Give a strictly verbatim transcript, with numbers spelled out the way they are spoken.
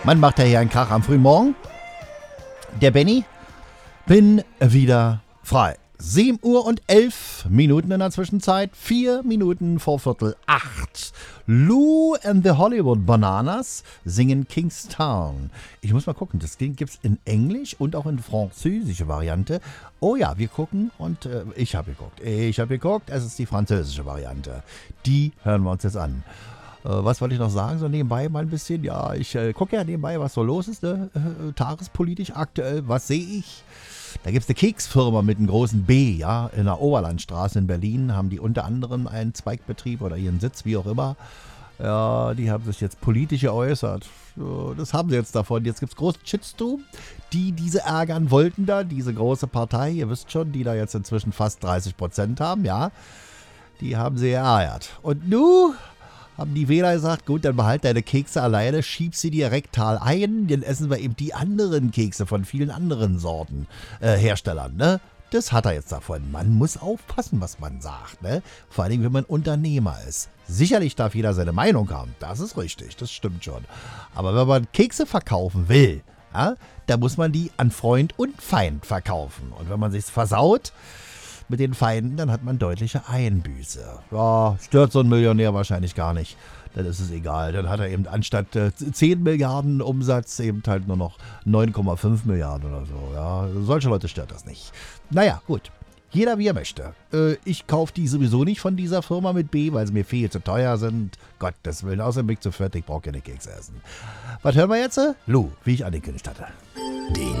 Man macht ja hier einen Krach am frühen Morgen. Der Benny. Bin wieder frei. sieben Uhr und elf Minuten in der Zwischenzeit. Vier Minuten vor Viertel acht. Lou and the Hollywood Bananas singen Kingstown. Ich muss mal gucken, das gibt es in Englisch und auch in französische Variante. Oh ja, wir gucken und äh, ich habe geguckt. Ich habe geguckt, es ist die französische Variante. Die hören wir uns jetzt an. Äh, was wollte ich noch sagen, so nebenbei mal ein bisschen? Ja, ich äh, gucke ja nebenbei, was so los ist, ne? äh, tagespolitisch aktuell. Was sehe ich? Da gibt es eine Keksfirma mit einem großen B, ja, in der Oberlandstraße in Berlin, haben die unter anderem einen Zweigbetrieb oder ihren Sitz, wie auch immer. Ja, die haben sich jetzt politisch geäußert. Das haben sie jetzt davon. Jetzt gibt es großen Shitstorm, die diese ärgern wollten da, diese große Partei, ihr wisst schon, die da jetzt inzwischen fast dreißig Prozent haben, ja. Die haben sie geärgert. Und nun haben die Wähler gesagt, gut, dann behalt deine Kekse alleine, schieb sie dir rektal ein, dann essen wir eben die anderen Kekse von vielen anderen Sorten, äh, Herstellern, ne? Das hat er jetzt davon. Man muss aufpassen, was man sagt, ne? Vor allem, wenn man Unternehmer ist. Sicherlich darf jeder seine Meinung haben, das ist richtig, das stimmt schon. Aber wenn man Kekse verkaufen will, ja, da muss man die an Freund und Feind verkaufen. Und wenn man sich's versaut mit den Feinden, dann hat man deutliche Einbüße. Ja, stört so ein Millionär wahrscheinlich gar nicht. Dann ist es egal. Dann hat er eben anstatt äh, zehn Milliarden Umsatz eben halt nur noch neun Komma fünf Milliarden oder so. Ja, solche Leute stört das nicht. Naja, gut. Jeder wie er möchte. Äh, ich kaufe die sowieso nicht von dieser Firma mit B, weil sie mir viel zu teuer sind. Gottes Willen, außerdem bin ich zu fett, ich brauche keine Kekse essen. Was hören wir jetzt? Lou, wie ich angekündigt hatte. Die